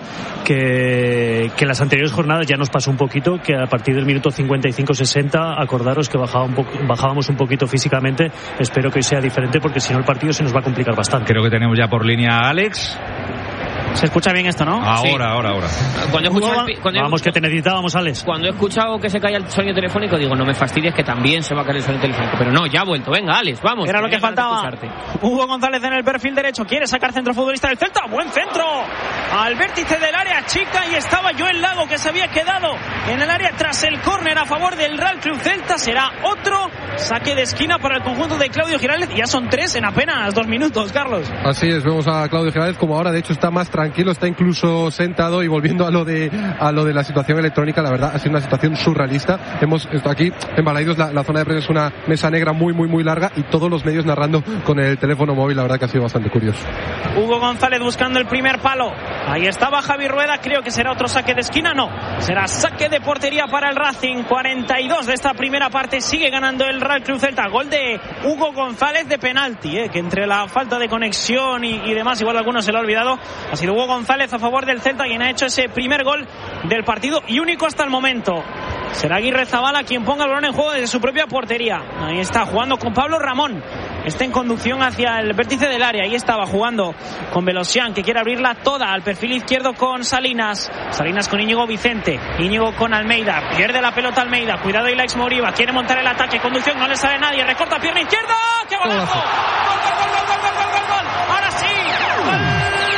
[SPEAKER 4] que, que en las anteriores jornadas ya nos pasó un poquito, que a partir del minuto cincuenta y cinco sesenta, acordaros que bajaba un po- bajábamos un poquito físicamente. Espero que hoy sea diferente, porque si no el partido se nos va a complicar bastante.
[SPEAKER 10] Creo que tenemos ya por línea a Alex.
[SPEAKER 1] Se escucha bien esto, ¿no?
[SPEAKER 10] Ahora,
[SPEAKER 1] sí.
[SPEAKER 10] ahora, ahora.
[SPEAKER 3] Cuando he escuchado el, cuando
[SPEAKER 4] Vamos,
[SPEAKER 3] he,
[SPEAKER 4] que te necesitábamos, Alex.
[SPEAKER 3] Cuando he escuchado que se caía el sonido telefónico, digo, no me fastidies, que también se va a caer el sonido telefónico. Pero no, ya ha vuelto. Venga, Alex, vamos.
[SPEAKER 1] Era lo que faltaba. Hugo González en el perfil derecho. Quiere sacar centro futbolista del Celta. Buen centro. Al vértice del área chica. Y estaba Joel Lago, que se había quedado en el área tras el córner a favor del Real Club Celta. Será otro saque de esquina para el conjunto de Claudio Giraldez. Ya son tres en apenas dos minutos, Carlos.
[SPEAKER 5] Así es, vemos a Claudio Giraldez como ahora, de hecho, está más tranquilo, está incluso sentado. Y volviendo a lo de a lo de la situación electrónica, la verdad ha sido una situación surrealista. Hemos esto aquí en Balaidos, la, la zona de prensa es una mesa negra muy muy muy larga y todos los medios narrando con el teléfono móvil. La verdad que ha sido bastante curioso.
[SPEAKER 1] Hugo González buscando el primer palo. Ahí estaba Javi Rueda. Creo que será otro saque de esquina. No, será saque de portería para el Racing. cuarenta y dos de esta primera parte. Sigue ganando el Real Club Celta. Gol de Hugo González de penalti, eh, que entre la falta de conexión y, y demás, igual alguno se lo ha olvidado. Ha sido Hugo González a favor del Celta quien ha hecho ese primer gol del partido y único hasta el momento. Será Aguirre Zabala quien ponga el balón en juego desde su propia portería. Ahí está jugando con Pablo Ramón. Está en conducción hacia el vértice del área. Ahí estaba jugando con Velosian, que quiere abrirla toda al perfil izquierdo con Salinas. Salinas con Íñigo Vicente. Íñigo con Almeida. Pierde la pelota Almeida. Cuidado Ilaix Moriba. Quiere montar el ataque. Conducción. No le sale nadie. Recorta pierna izquierda. ¡Qué golazo! ¡Gol, gol, gol, gol, gol, gol, gol, gol! ¡Ahora sí! ¡Gol!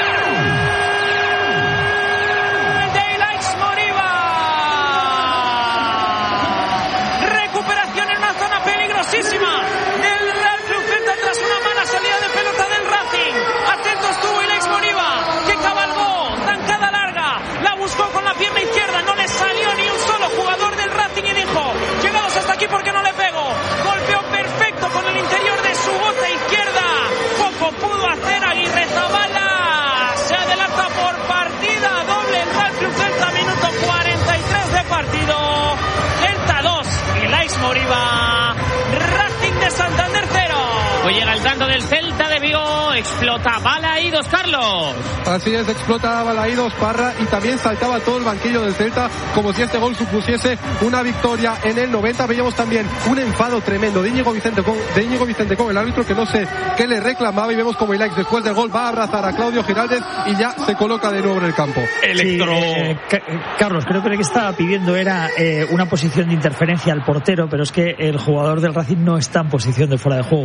[SPEAKER 1] Del Real Club Celta tras una mala salida de pelota del Racing. Atento estuvo Ilaix Moriba, que cabalgó, zancada larga, la buscó con la pierna izquierda, no le salió ni un solo jugador del Racing y dijo, llegados hasta aquí porque no le pego. Golpeó perfecto con el interior de su bota izquierda. Poco pudo hacer Aguirre Zabala. Se adelanta por partida doble el Real Club Celta, minuto cuarenta y tres de partido. Celta dos, Ilaix Moriba. Racing de Santander cero.
[SPEAKER 3] Hoy llega el tanto del Celta de Vigo. Explota Balaidos, Carlos.
[SPEAKER 5] Así es, explota Balaidos, Parra, y también saltaba todo el banquillo del Celta como si este gol supusiese una victoria en el noventa. Veíamos también un enfado tremendo de Íñigo Vicente con, de Íñigo Vicente con el árbitro, que no sé qué le reclamaba, y vemos como Ilaix después del gol va a abrazar a Claudio Giraldez y ya se coloca de nuevo en el campo.
[SPEAKER 13] Electro. Sí, eh, Carlos, creo que lo que estaba pidiendo era eh, una posición de interferencia al portero, pero es que el jugador del Racing no está en posición de fuera de juego.
[SPEAKER 10] Le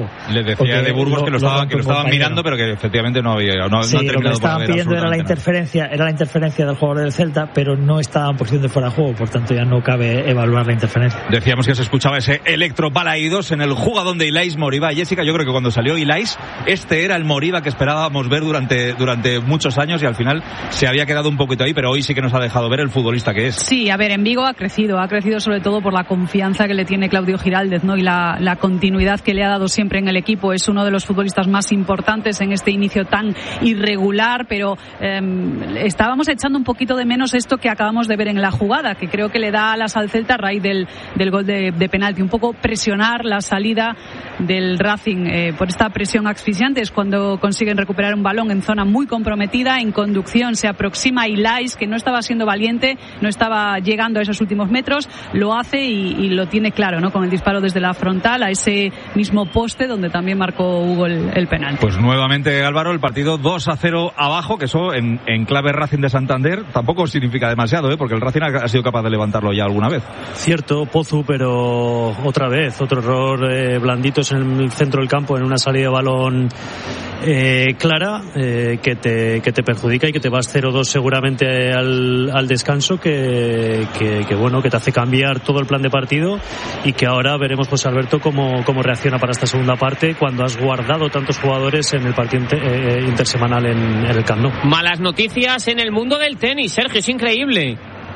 [SPEAKER 10] decía de Burgos lo, que lo estaban, que lo estaban mirando, pero que efectivamente no había no,
[SPEAKER 13] sí,
[SPEAKER 10] no ha terminado.
[SPEAKER 13] Lo que estaban pidiendo era la
[SPEAKER 10] nada.
[SPEAKER 13] interferencia, era la interferencia del jugador del Celta, pero no estaba en posición de fuera de juego, por tanto ya no cabe evaluar la interferencia.
[SPEAKER 10] Decíamos que se escuchaba ese electro Balaídos en el jugadón de Ilais Moriba. Jessica, yo creo que cuando salió Ilais, este era el Moriba que esperábamos ver durante, durante muchos años y al final se había quedado un poquito ahí, pero hoy sí que nos ha dejado ver el futbolista que es.
[SPEAKER 2] Sí, a ver, en Vigo ha crecido, ha crecido sobre todo por la confianza que le tiene Claudio Giraldez, ¿no? Y la, la continuidad que le ha dado siempre en el equipo. Es uno de los futbolistas más importantes en este inicio tan irregular, pero eh, estábamos echando un poquito de menos esto que acabamos de ver en la jugada, que creo que le da alas al Celta a raíz del, del gol de, de penalti. Un poco presionar la salida del Racing eh, por esta presión asfixiante. Es cuando consiguen recuperar un balón en zona muy comprometida, en conducción se aproxima Ilais, que no estaba siendo valiente, no estaba llegando a esos últimos metros, lo hace y, y lo tiene claro, ¿no? Con el disparo desde la frontal a ese mismo poste donde también marcó Hugo el, el penal.
[SPEAKER 10] Pues nuevamente, Álvaro, el partido dos a cero abajo, que eso en, en clave Racing de Santander tampoco significa demasiado, ¿eh? Porque el Racing ha, ha sido capaz de levantarlo ya alguna vez.
[SPEAKER 4] Cierto, Pozu, pero otra vez, otro error, eh, blanditos en el centro del campo, en una salida de balón eh, clara, eh, que te que te perjudica y que te vas cero dos seguramente al, al descanso, que, que, que bueno, que te hace cambiar todo el plan de partido y que ahora veremos, José Alberto, cómo, cómo reacciona para esta segunda parte cuando has guardado tantos jugadores en el partido inter, eh, intersemanal en, en el Camp Nou.
[SPEAKER 3] Malas noticias en el mundo del tenis, Sergio, es increíble.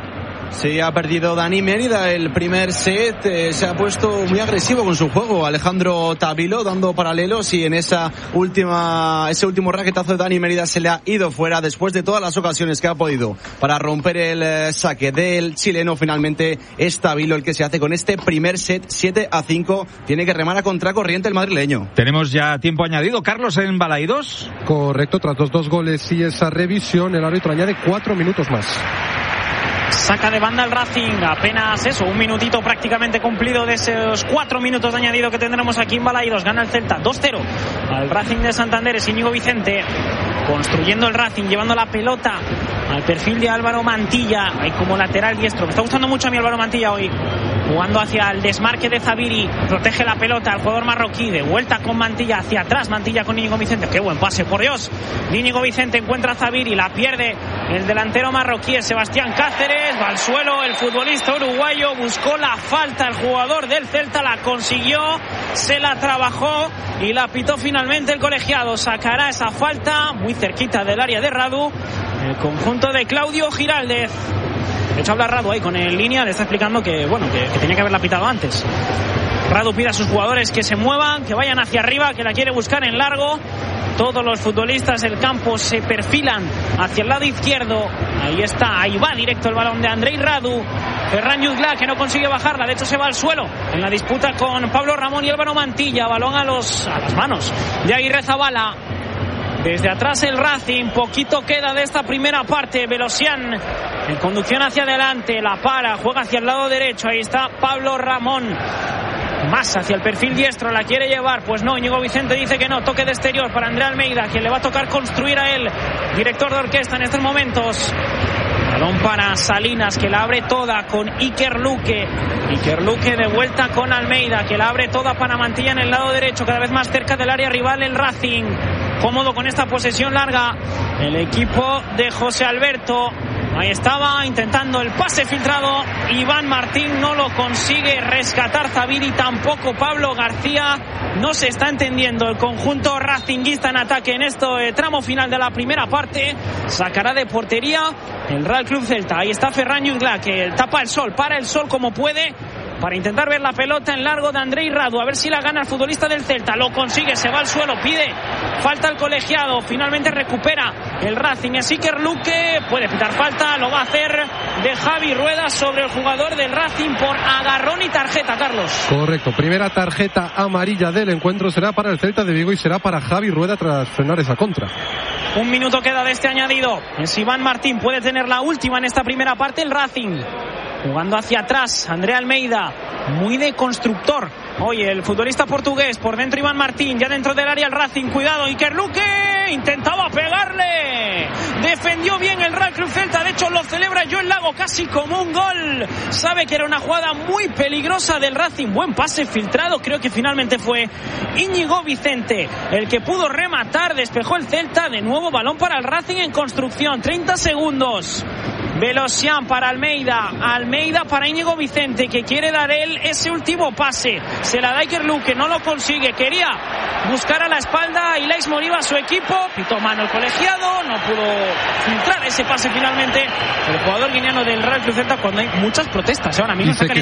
[SPEAKER 9] Sí, ha perdido Dani Mérida el primer set, eh, se ha puesto muy agresivo con su juego Alejandro Tabilo, dando paralelos, y en esa última ese último raquetazo de Dani Mérida se le ha ido fuera después de todas las ocasiones que ha podido para romper el eh, saque del chileno. Finalmente es Tabilo el que se hace con este primer set, siete a cinco, tiene que remar a contracorriente el madrileño.
[SPEAKER 10] Tenemos ya tiempo añadido, Carlos, en Balaídos.
[SPEAKER 5] Correcto, tras los dos goles y esa revisión, el árbitro añade cuatro minutos más.
[SPEAKER 1] Saca de banda el Racing, apenas eso, un minutito prácticamente cumplido de esos cuatro minutos de añadido que tendremos aquí en Balaídos. Gana el Celta dos cero al Racing de Santander. Es Íñigo Vicente construyendo el Racing, llevando la pelota al perfil de Álvaro Mantilla, ahí como lateral diestro. Me está gustando mucho a mí Álvaro Mantilla hoy, jugando hacia el desmarque de Zaviri, protege la pelota al jugador marroquí, de vuelta con Mantilla hacia atrás, Mantilla con Íñigo Vicente, qué buen pase, por Dios. Íñigo Vicente encuentra a Zaviri, la pierde el delantero marroquí, es Sebastián Cáceres, va al suelo el futbolista uruguayo, buscó la falta el jugador del Celta, la consiguió, se la trabajó y la pitó finalmente el colegiado. Sacará esa falta muy cerquita del área de Radu, el conjunto de Claudio Giraldez. De hecho habla Radu ahí con el línea, le está explicando que bueno que, que tenía que haberla pitado antes. Radu pide a sus jugadores que se muevan, que vayan hacia arriba, que la quiere buscar en largo. Todos los futbolistas del campo se perfilan hacia el lado izquierdo. Ahí está, ahí va directo el balón de Andrei Radu. Ferran Jutgla, que no consigue bajarla, de hecho se va al suelo en la disputa con Pablo Ramón y Álvaro Mantilla. Balón a los a las manos de Aguirre Zabala. Desde atrás el Racing, poquito queda de esta primera parte. Velosian en conducción hacia adelante, la para, juega hacia el lado derecho. Ahí está Pablo Ramón, más hacia el perfil diestro, la quiere llevar, pues no, Íñigo Vicente dice que no, toque de exterior para André Almeida, quien le va a tocar construir a él, director de orquesta en estos momentos. Balón para Salinas, que la abre toda con Iker Luque. Iker Luque de vuelta con Almeida, que la abre toda para Mantilla en el lado derecho, cada vez más cerca del área rival el Racing. Cómodo con esta posesión larga el equipo de José Alberto. Ahí estaba intentando el pase filtrado. Iván Martín no lo consigue rescatar. Zaviri tampoco. Pablo García no se está entendiendo. El conjunto racinguista en ataque en este tramo final de la primera parte. Sacará de portería el Real Club Celta. Ahí está Ferran Jutgla, que tapa el sol, para el sol como puede, para intentar ver la pelota en largo de Andrei Radu, a ver si la gana el futbolista del Celta. Lo consigue, se va al suelo, pide falta al colegiado, finalmente recupera el Racing. Es Iker Luque, puede pitar falta, lo va a hacer de Javi Rueda sobre el jugador del Racing por agarrón y tarjeta, Carlos.
[SPEAKER 5] Correcto, primera tarjeta amarilla del encuentro, será para el Celta de Vigo y será para Javi Rueda tras frenar esa contra.
[SPEAKER 1] Un minuto queda de este añadido. Es Iván Martín, puede tener la última en esta primera parte el Racing. Jugando hacia atrás, André Almeida, muy de constructor. Oye, el futbolista portugués, por dentro Iván Martín, ya dentro del área el Racing, cuidado, Iker Luque, intentaba pegarle. Defendió bien el Real Real Club Celta. De hecho, lo celebra Joel Lago casi como un gol. Sabe que era una jugada muy peligrosa del Racing. Buen pase filtrado. Creo que finalmente fue Íñigo Vicente el que pudo rematar. Despejó el Celta. De nuevo balón para el Racing en construcción. treinta segundos. Velocian para Almeida. Almeida para Íñigo Vicente, que quiere dar él ese último pase. Se la da Iker Luque, no lo consigue. Quería buscar a la espalda Ilaix Moriba a su equipo. Pitó mano el colegiado. No pudo filtrar ese pase finalmente el jugador guineano del Real Club Celta cuando hay muchas protestas. Ahora mismo está